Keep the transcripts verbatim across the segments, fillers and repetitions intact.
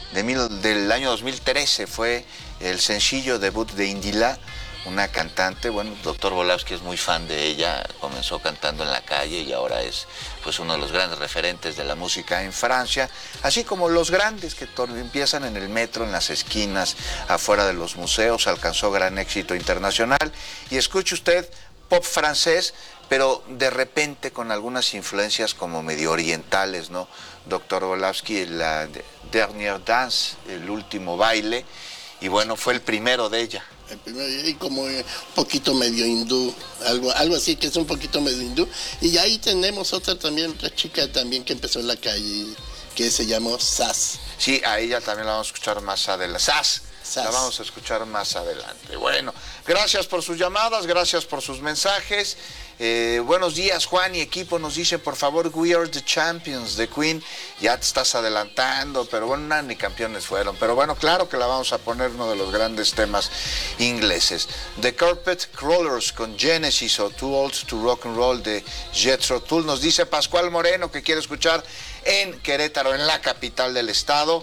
de mil, del año dos mil trece, fue el sencillo debut de Indila, una cantante. Bueno, doctor Volavsky es muy fan de ella, comenzó cantando en la calle y ahora es pues uno de los grandes referentes de la música en Francia, así como los grandes que empiezan en el metro, en las esquinas, afuera de los museos. Alcanzó gran éxito internacional y escuche usted pop francés, pero de repente con algunas influencias como medio orientales, ¿no? Doctor Volavsky, la Dernière Danse, el último baile, y bueno, fue el primero de ella. El primero, y como un poquito medio hindú, algo, algo así que es un poquito medio hindú. Y ahí tenemos otra también, otra chica también que empezó en la calle, que se llamó Sass. Sí, a ella también la vamos a escuchar más adelante. Sass. Sass. La vamos a escuchar más adelante. Bueno, gracias por sus llamadas, gracias por sus mensajes. Eh, buenos días, Juan y equipo. Nos dice, por favor, We Are the Champions de Queen. Ya te estás adelantando, pero bueno, nada, ni campeones fueron. Pero bueno, claro que la vamos a poner, uno de los grandes temas ingleses. The Carpet Crawlers con Genesis o Too Old to Rock and Roll de Jethro Tull. Nos dice Pascual Moreno que quiere escuchar en Querétaro, en la capital del estado.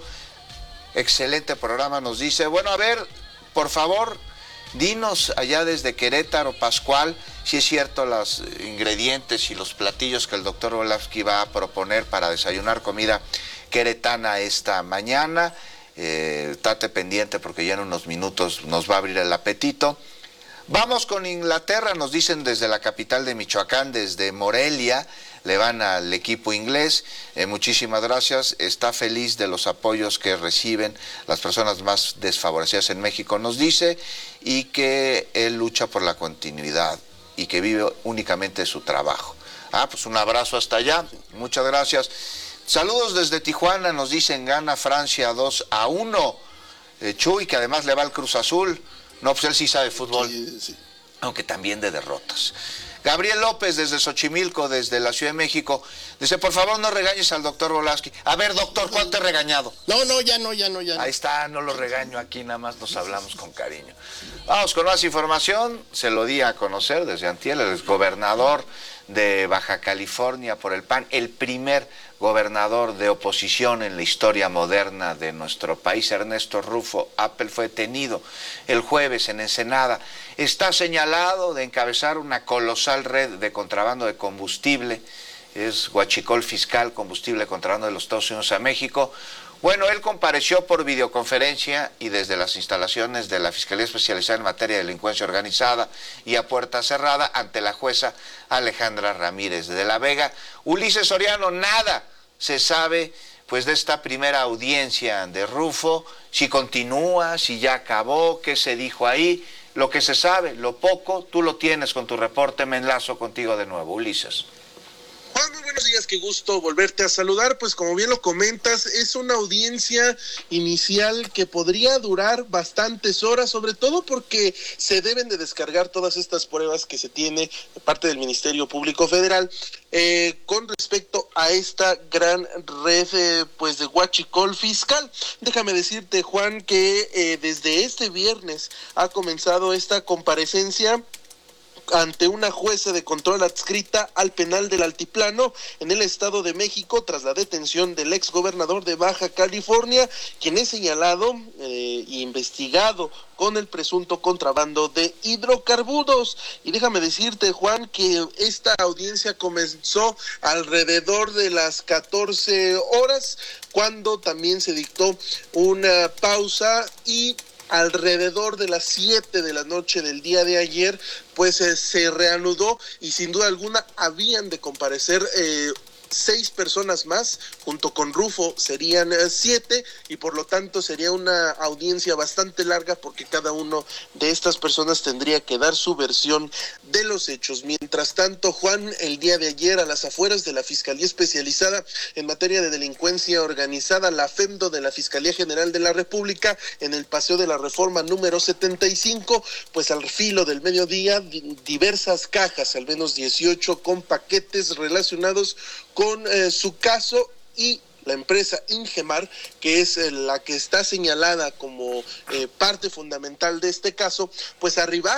Excelente programa, nos dice. Bueno, a ver, por favor, dinos allá desde Querétaro, Pascual, si es cierto los ingredientes y los platillos que el doctor Volavsky va a proponer para desayunar comida queretana esta mañana. Eh, estate pendiente porque ya en unos minutos nos va a abrir el apetito. Vamos con Inglaterra, nos dicen desde la capital de Michoacán, desde Morelia. Le van al equipo inglés. Eh, muchísimas gracias. Está feliz de los apoyos que reciben las personas más desfavorecidas en México, nos dice, y que él lucha por la continuidad y que vive únicamente de su trabajo. Ah, pues un abrazo hasta allá. Muchas gracias. Saludos desde Tijuana, nos dicen, gana Francia dos a uno. Eh, Chuy, que además le va al Cruz Azul. No, pues él sí sabe fútbol, Sí, sí. aunque también de derrotas. Gabriel López desde Xochimilco, desde la Ciudad de México, dice, por favor no regañes al doctor Volavsky. A ver, doctor, ¿cuánto te he regañado? No, no, ya no, ya no, ya no. Ahí está, no lo regaño aquí, nada más nos hablamos con cariño. Vamos con más información, se lo di a conocer desde antier, el gobernador de Baja California por el P A N, el primer gobernador de oposición en la historia moderna de nuestro país, Ernesto Rufo Appel, fue detenido el jueves en Ensenada. Está señalado de encabezar una colosal red de contrabando de combustible, es huachicol fiscal, combustible de contrabando de los Estados Unidos a México. Bueno, él compareció por videoconferencia y desde las instalaciones de la Fiscalía Especializada en Materia de Delincuencia Organizada y a puerta cerrada ante la jueza Alejandra Ramírez de la Vega. Ulises Soriano, nada se sabe pues de esta primera audiencia de Rufo, si continúa, si ya acabó, qué se dijo ahí. Lo que se sabe, lo poco, tú lo tienes con tu reporte. Me enlazo contigo de nuevo, Ulises. Juan, muy buenos días, qué gusto volverte a saludar. Pues como bien lo comentas, es una audiencia inicial que podría durar bastantes horas, sobre todo porque se deben de descargar todas estas pruebas que se tiene de parte del Ministerio Público Federal eh, con respecto a esta gran red eh, pues de huachicol fiscal. Déjame decirte, Juan, que eh, desde este viernes ha comenzado esta comparecencia ante una jueza de control adscrita al penal del Altiplano en el Estado de México tras la detención del ex gobernador de Baja California, quien es señalado e eh, investigado con el presunto contrabando de hidrocarburos. Y déjame decirte, Juan, que esta audiencia comenzó alrededor de las catorce horas, cuando también se dictó una pausa, y alrededor de las siete de la noche del día de ayer, pues eh, se reanudó, y sin duda alguna habían de comparecer eh, seis personas más, junto con Rufo serían eh, siete, y por lo tanto sería una audiencia bastante larga porque cada uno de estas personas tendría que dar su versión de los hechos. Mientras tanto, Juan, el día de ayer, a las afueras de la Fiscalía Especializada en Materia de Delincuencia Organizada, la FEMDO de la Fiscalía General de la República, en el Paseo de la Reforma número setenta y cinco, pues al filo del mediodía, diversas cajas, al menos dieciocho, con paquetes relacionados con eh, su caso, y la empresa Ingemar, que es eh, la que está señalada como eh, parte fundamental de este caso, pues arribaron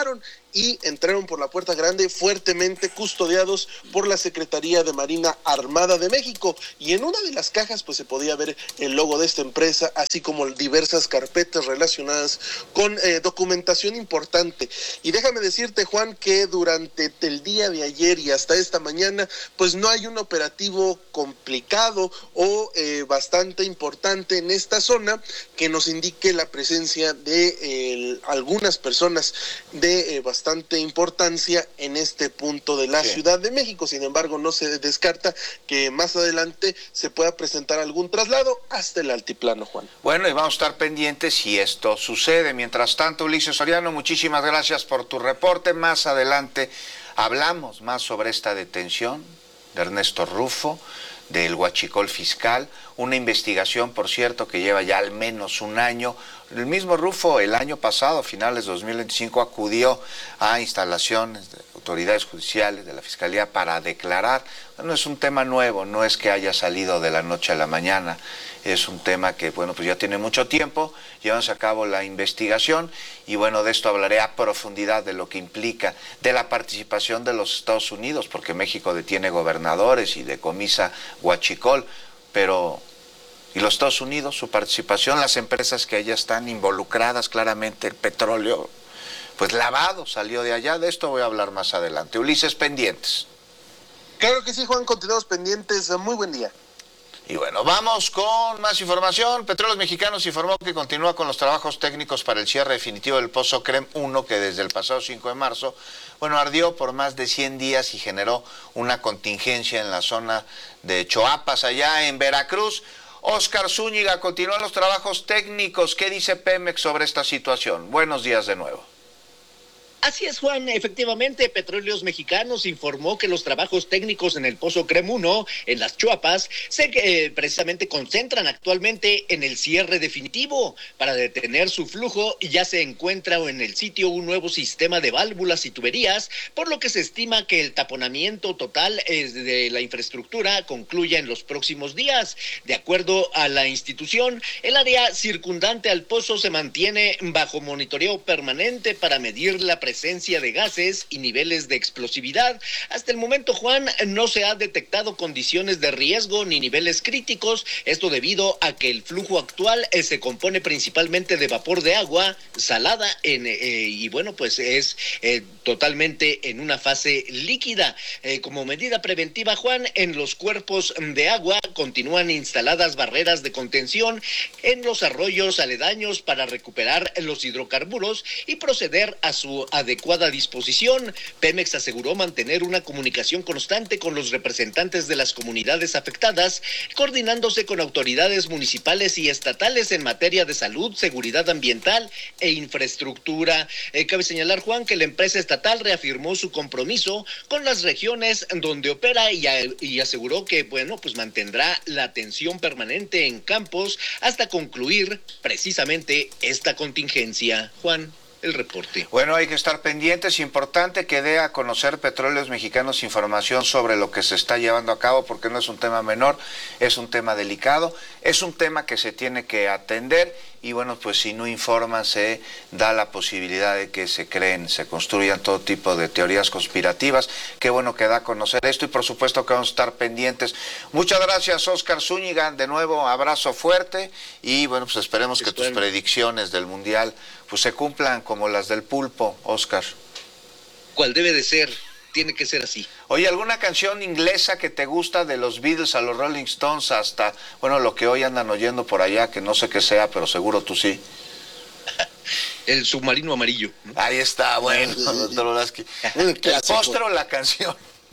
y entraron por la puerta grande fuertemente custodiados por la Secretaría de Marina Armada de México, y en una de las cajas pues se podía ver el logo de esta empresa, así como diversas carpetas relacionadas con eh, documentación importante. Y déjame decirte, Juan, que durante el día de ayer y hasta esta mañana pues no hay un operativo complicado o eh, bastante importante en esta zona que nos indique la presencia de eh, algunas personas de eh, bastante importancia en este punto de la sí. Ciudad de México. Sin embargo, no se descarta que más adelante se pueda presentar algún traslado hasta el altiplano, Juan. Bueno, y vamos a estar pendientes si esto sucede. Mientras tanto, Ulises Soriano, muchísimas gracias por tu reporte. Más adelante hablamos más sobre esta detención de Ernesto Rufo, del huachicol fiscal, una investigación, por cierto, que lleva ya al menos un año. El mismo Rufo el año pasado, a finales de dos mil veinticinco, acudió a instalaciones de autoridades judiciales, de la Fiscalía, para declarar. No es un tema nuevo, no es que haya salido de la noche a la mañana, es un tema que, bueno, pues ya tiene mucho tiempo, llevamos a cabo la investigación, y bueno, de esto hablaré a profundidad, de lo que implica, de la participación de los Estados Unidos, porque México detiene gobernadores y decomisa huachicol, pero... y los Estados Unidos, su participación, las empresas que allá están involucradas, claramente el petróleo, pues lavado, salió de allá. De esto voy a hablar más adelante. Ulises, pendientes. Claro que sí, Juan, continuamos pendientes. Muy buen día. Y bueno, vamos con más información. Petróleos Mexicanos informó que continúa con los trabajos técnicos para el cierre definitivo del Pozo CREM uno, que desde el pasado cinco de marzo, bueno, ardió por más de cien días y generó una contingencia en la zona de Choapas, allá en Veracruz. Óscar Zúñiga, continúan los trabajos técnicos. ¿Qué dice Pemex sobre esta situación? Buenos días de nuevo. Así es, Juan, efectivamente, Petróleos Mexicanos informó que los trabajos técnicos en el Pozo CREM uno, en las Choapas, se eh, precisamente concentran actualmente en el cierre definitivo. Para detener su flujo, ya se encuentra en el sitio un nuevo sistema de válvulas y tuberías, por lo que se estima que el taponamiento total de la infraestructura concluya en los próximos días. De acuerdo a la institución, el área circundante al pozo se mantiene bajo monitoreo permanente para medir la presencia de gases y niveles de explosividad. Hasta el momento, Juan, no se ha detectado condiciones de riesgo ni niveles críticos, esto debido a que el flujo actual eh, se compone principalmente de vapor de agua salada en, eh, y bueno, pues es eh, totalmente en una fase líquida. Eh, como medida preventiva, Juan, en los cuerpos de agua continúan instaladas barreras de contención en los arroyos aledaños para recuperar los hidrocarburos y proceder a su adecuada disposición. Pemex aseguró mantener una comunicación constante con los representantes de las comunidades afectadas, coordinándose con autoridades municipales y estatales en materia de salud, seguridad ambiental e infraestructura. Eh, cabe señalar, Juan, que la empresa estatal reafirmó su compromiso con las regiones donde opera y, a, y aseguró que, bueno, pues mantendrá la atención permanente en campos hasta concluir precisamente esta contingencia. Juan, el reporte. Bueno, hay que estar pendientes. Importante que dé a conocer Petróleos Mexicanos información sobre lo que se está llevando a cabo, porque no es un tema menor, es un tema delicado, es un tema que se tiene que atender, y bueno, pues si no informan se da la posibilidad de que se creen, se construyan todo tipo de teorías conspirativas. Qué bueno que da a conocer esto, y por supuesto que vamos a estar pendientes. Muchas gracias, Óscar Zúñiga, de nuevo abrazo fuerte, y bueno, pues esperemos que tus predicciones del Mundial pues se cumplan como las del pulpo, Óscar. ¿Cuál debe de ser? Tiene que ser así. Oye, ¿alguna canción inglesa que te gusta, de los Beatles a los Rolling Stones hasta, bueno, lo que hoy andan oyendo por allá, que no sé qué sea, pero seguro tú sí? El submarino amarillo, ¿no? Ahí está, bueno, doctor Olaski. ¿El postre o la canción?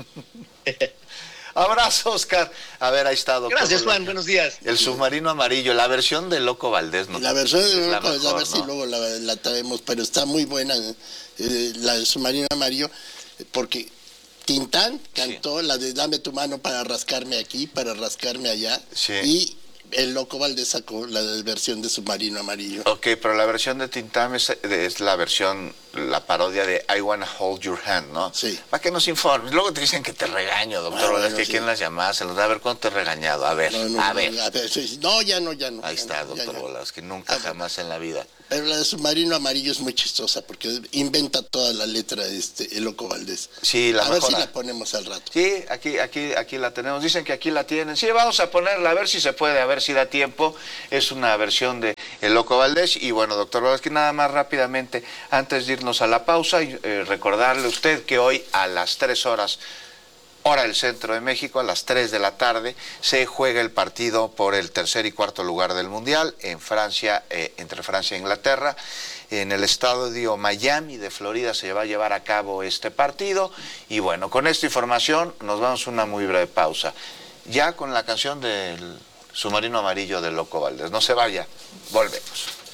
Abrazo, Óscar. A ver, ahí está, doctor. Gracias, Juan, buenos días. El submarino amarillo, la versión de Loco Valdés, ¿no? La versión de Loco Valdés, a ver ¿no? si luego la, la traemos, pero está muy buena, eh, la del submarino amarillo, porque Tintán cantó sí. la de Dame tu mano para rascarme aquí, para rascarme allá, sí. y el Loco Valdés sacó la versión de Submarino Amarillo. Ok, pero la versión de Tintán es, es la versión la parodia de I Wanna Hold Your Hand, ¿no? Sí. Para que nos informes. Luego te dicen que te regaño, doctor. Ah, bueno, es que sí. ¿Quién las llamadas? Se los da a ver cuánto te he regañado. A ver, no, no, a, no, ver. a ver. Sí, no, ya no, ya no. Ahí ya está, no, doctor Bolas, que nunca jamás en la vida. Pero la de Submarino Amarillo es muy chistosa porque inventa toda la letra este, el Loco Valdés. Sí, la A mejora. ver si la ponemos al rato. Sí, aquí, aquí, aquí la tenemos. Dicen que aquí la tienen. Sí, vamos a ponerla, a ver si se puede, a ver si da tiempo. Es una versión de El Loco Valdés. Y bueno, doctor Bolas, que nada más rápidamente, antes de irnos a la pausa, y, eh, recordarle a usted que hoy a las tres horas, hora del centro de México, a las tres de la tarde, se juega el partido por el tercer y cuarto lugar del Mundial en Francia, eh, entre Francia e Inglaterra. En el estadio Miami de Florida se va a llevar a cabo este partido. Y bueno, con esta información nos vamos a una muy breve pausa. Ya con la canción del Submarino Amarillo del Loco Valdés. No se vaya, volvemos.